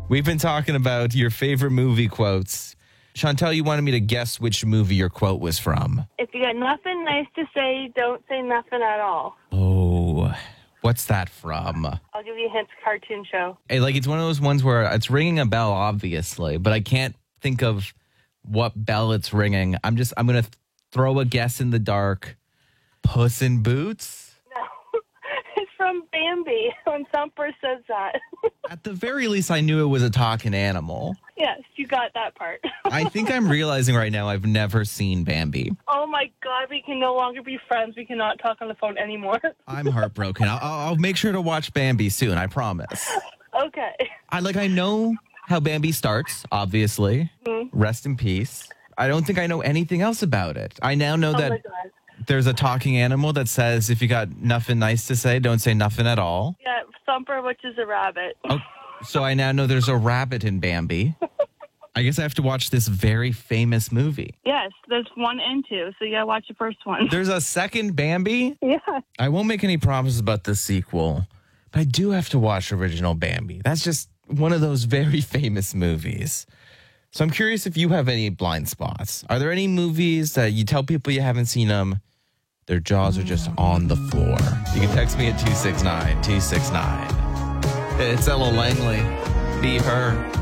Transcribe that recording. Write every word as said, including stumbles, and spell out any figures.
We've been talking about your favorite movie quotes. Chantel, you wanted me to guess which movie your quote was from. If you got nothing nice to say, don't say nothing at all. Oh, what's that from? I'll give you a hint. Cartoon show. Hey, like, it's one of those ones where it's ringing a bell, obviously, but I can't think of what bell it's ringing. I'm just, I'm going to throw a guess in the dark. Puss in Boots? No, it's from Bambi when Thumper says that. At the very least, I knew it was a talking animal. Yes, you got that part. I think I'm realizing right now I've never seen Bambi. Oh my God, we can no longer be friends. We cannot talk on the phone anymore. I'm heartbroken. I'll, I'll make sure to watch Bambi soon, I promise. Okay. I like, I know how Bambi starts, obviously. Mm-hmm. Rest in peace. I don't think I know anything else about it. I now know Oh that my God. there's a talking animal that says if you got nothing nice to say, don't say nothing at all. Yeah, Thumper, which is a rabbit. Oh, so I now know there's a rabbit in Bambi. I guess I have to watch this very famous movie. Yes, there's one and two, so you gotta watch the first one. There's a second Bambi? Yeah. I won't make any promises about the sequel, but I do have to watch original Bambi. That's just one of those very famous movies. So I'm curious if you have any blind spots. Are there any movies that you tell people you haven't seen them, their jaws are just on the floor? You can text me at two six nine two six nine. It's Ella Langley. Be her.